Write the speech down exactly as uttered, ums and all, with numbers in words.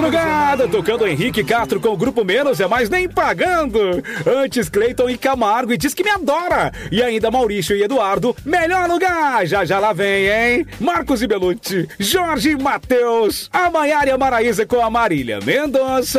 madrugada, tocando Henrique Castro com o Grupo Menos, é mais nem pagando. Antes Cleiton e Camargo e diz que me adora. E ainda Maurício e Eduardo, melhor lugar. Já já lá vem, hein? Marcos e Belucci, Jorge e Matheus, a Maiara e a Maraísa com a Marília Mendonça.